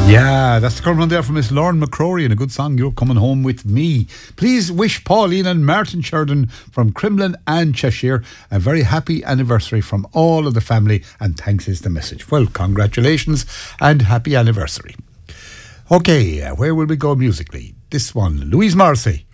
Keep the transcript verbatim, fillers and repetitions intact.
Yeah, that's the current one there from Miss Lauren McCrory and a good song, You're Coming Home With Me. Please wish Pauline and Martin Sheridan from Crimlin and Cheshire a very happy anniversary from all of the family, and thanks is the message. Well, congratulations and happy anniversary. Okay, uh, where will we go musically? This one, Louise Morrissey.